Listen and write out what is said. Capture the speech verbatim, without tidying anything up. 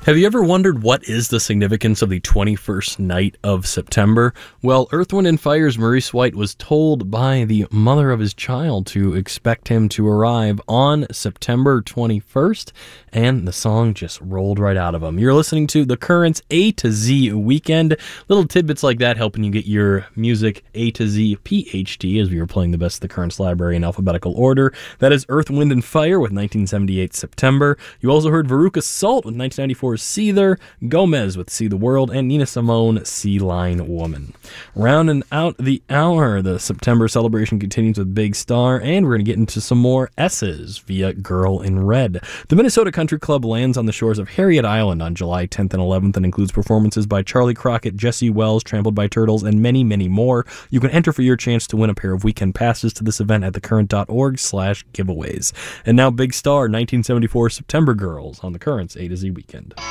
Have you ever wondered what is the significance of the twenty-first night of September? Well, Earth, Wind and Fire's Maurice White was told by the mother of his child to expect him to arrive on September twenty-first, and the song just rolled right out of him. You're listening to The Currents A to Z Weekend. Little tidbits like that helping you get your music A to Z P H D as we were playing the best of the Currents library in alphabetical order. That is Earth, Wind and Fire with nineteen seventy-eight September. You also heard Veruca Salt with nineteen ninety-four Seether, Gomez with See the World, and Nina Simone, Sea Line Woman. Rounding out the hour, the September celebration continues with Big Star, and we're going to get into some more S's via Girl in Red. The Minnesota Country Club lands on the shores of Harriet Island on July tenth and eleventh and includes performances by Charlie Crockett, Jesse Wells, Trampled by Turtles, and many, many more. You can enter for your chance to win a pair of weekend passes to this event at thecurrent.org slash giveaways. And now Big Star, nineteen seventy-four September Girls on the Currents A to Z Weekend.